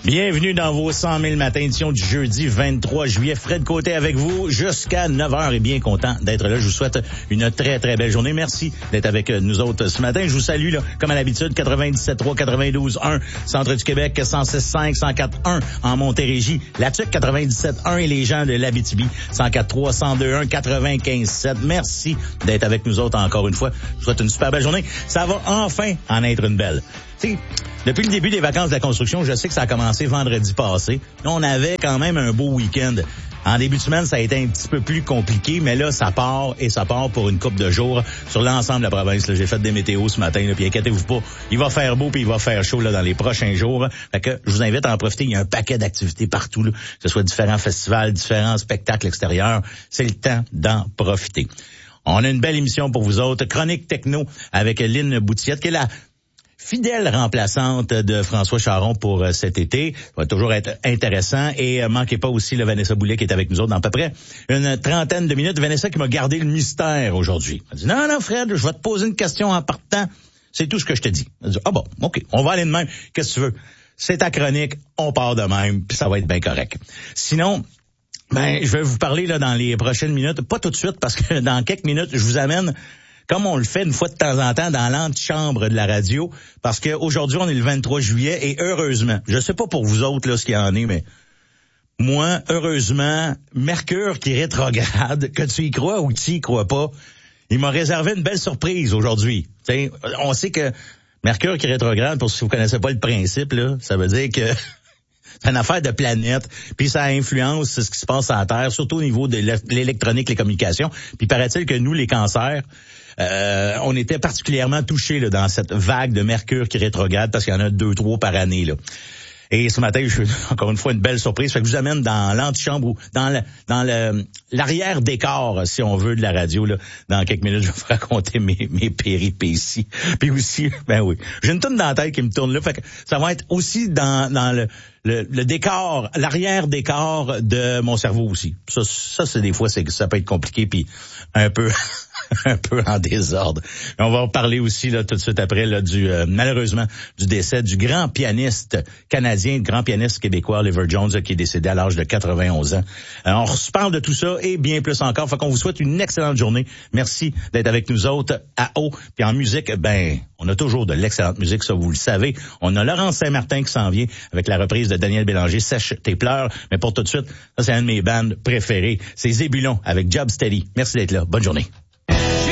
Bienvenue dans vos 100 000 matins, édition du jeudi 23 juillet. Fred Côté avec vous jusqu'à 9h et bien content d'être là. Je vous souhaite une très, très belle journée. Merci d'être avec nous autres ce matin. Je vous salue, là, comme à l'habitude, 97.3, 92.1, Centre du Québec, 106.5, 104.1 en Montérégie, La Tuque, 97.1 et les gens de l'Abitibi, 104.3, 102.1, 95.7. Merci d'être avec nous autres encore une fois. Je vous souhaite une super belle journée. Ça va enfin en être une belle. T'sais, depuis le début des vacances de la construction, je sais que ça a commencé vendredi passé. Là, on avait quand même un beau week-end. En début de semaine, ça a été un petit peu plus compliqué, mais là, ça part pour une couple de jours sur l'ensemble de la province. Là, j'ai fait des météos ce matin, là, puis inquiétez-vous pas, il va faire beau puis il va faire chaud là dans les prochains jours. Fait que je vous invite à en profiter. Il y a un paquet d'activités partout, là, que ce soit différents festivals, différents spectacles extérieurs. C'est le temps d'en profiter. On a une belle émission pour vous autres. Chronique techno avec Lynn Boutillette, qui est la fidèle remplaçante de François Charon pour cet été. Ça va toujours être intéressant. Et manquez pas aussi le Vanessa Boulet qui est avec nous autres dans à peu près une trentaine de minutes. Vanessa qui m'a gardé le mystère aujourd'hui. Elle m'a dit, non, Fred, je vais te poser une question en partant. C'est tout ce que je te dis. Elle dit, bon, OK, on va aller de même. Qu'est-ce que tu veux? C'est ta chronique, on part de même, puis ça va être bien correct. Sinon, je vais vous parler là dans les prochaines minutes. Pas tout de suite, parce que dans quelques minutes, je vous amène comme on le fait une fois de temps en temps dans l'antichambre de la radio, parce qu'aujourd'hui, on est le 23 juillet, et heureusement, je sais pas pour vous autres là ce qu'il y en est, mais moi, heureusement, Mercure qui rétrograde, que tu y crois ou tu y crois pas, il m'a réservé une belle surprise aujourd'hui. T'sais, on sait que Mercure qui rétrograde, pour si vous connaissez pas le principe, là, ça veut dire que c'est une affaire de planète, puis ça influence ce qui se passe à la Terre, surtout au niveau de l'électronique, les communications. Puis paraît-il que nous, les cancers, on était particulièrement touchés là, dans cette vague de Mercure qui rétrograde, parce qu'il y en a 2-3 par année, là. Et ce matin, je fais encore une fois une belle surprise. Fait que je vous amène dans l'antichambre ou dans l'arrière-décor, si on veut, de la radio, là. Dans quelques minutes, je vais vous raconter mes péripéties. Puis aussi, oui, j'ai une toune dans la tête qui me tourne là. Fait que ça va être aussi dans le décor, l'arrière-décor de mon cerveau aussi. Ça c'est des fois, ça peut être compliqué puis un peu en désordre. On va parler aussi là tout de suite après là malheureusement du décès du grand pianiste canadien, grand pianiste québécois Oliver Jones qui est décédé à l'âge de 91 ans. On se parle de tout ça et bien plus encore. Fait qu'on vous souhaite une excellente journée. Merci d'être avec nous autres à haut. Puis en musique, on a toujours de l'excellente musique, ça vous le savez. On a Laurence Saint-Martin qui s'en vient avec la reprise de Daniel Bélanger, Sèche tes pleurs. Mais pour tout de suite, ça c'est un de mes bands préférés. C'est Zébulon avec Job Steady. Merci d'être là. Bonne journée.